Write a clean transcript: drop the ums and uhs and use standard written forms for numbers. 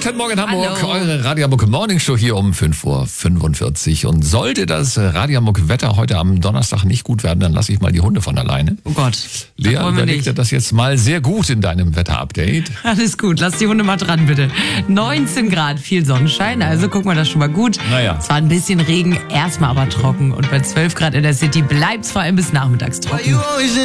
Guten Morgen Hamburg, Hallo. eure Radio Hamburg Morning Show hier um 5:45 Uhr. Und sollte das Radio Hamburg Wetter heute am Donnerstag nicht gut werden, dann lasse ich mal die Hunde von alleine. Oh Gott. Lea, wollen wir überleg nicht. dir das jetzt mal sehr gut in deinem Wetterupdate. Alles gut, lass die Hunde mal dran, bitte. 19 Grad, viel Sonnenschein, also guck mal, das ist schon mal gut. Naja. Zwar ein bisschen Regen, erstmal aber trocken. Und bei 12 Grad in der City bleibt's vor allem bis nachmittags trocken.